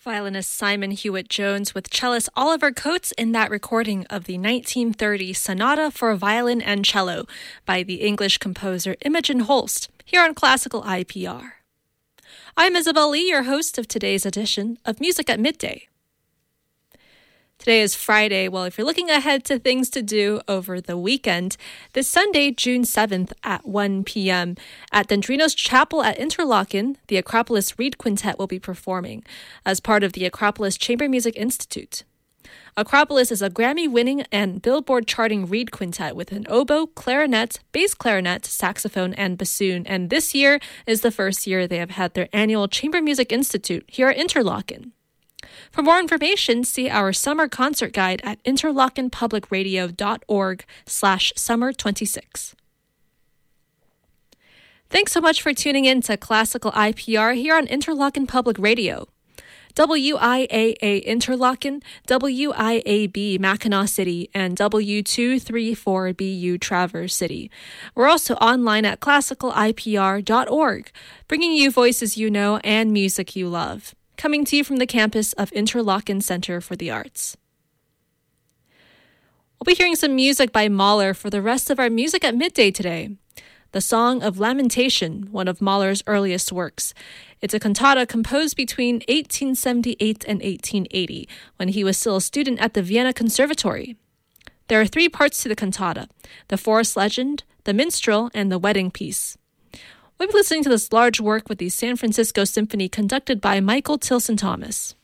Violinist Simon Hewitt-Jones with cellist Oliver Coates in that recording of the 1930 Sonata for Violin and Cello by the English composer Imogen Holst, here on Classical IPR. I'm Isabel Lee, your host of today's edition of Music at Midday. Today is Friday. Well, if you're looking ahead to things to do over the weekend, this Sunday, June 7th at 1 p.m. at Dendrinos Chapel at Interlaken, the Acropolis Reed Quintet will be performing as part of the Acropolis Chamber Music Institute. Acropolis is a Grammy-winning and Billboard-charting reed quintet with an oboe, clarinet, bass clarinet, saxophone, and bassoon, and this year is the first year they have had their annual Chamber Music Institute here at Interlaken. For more information, see our summer concert guide at interlakenpublicradio.org/summer26. Thanks so much for tuning in to Classical IPR here on Interlaken Public Radio. WIAA Interlaken, WIAB Mackinac City, and W234BU Traverse City. We're also online at classicalipr.org, bringing you voices you know and music you love. Coming to you from the campus of Interlaken Center for the Arts. We'll be hearing some music by Mahler for the rest of our Music at Midday today. The Song of Lamentation, one of Mahler's earliest works. It's a cantata composed between 1878 and 1880, when he was still a student at the Vienna Conservatory. There are 3 parts to the cantata: the Forest Legend, the Minstrel, and the Wedding Piece. We'll be listening to this large work with the San Francisco Symphony conducted by Michael Tilson Thomas.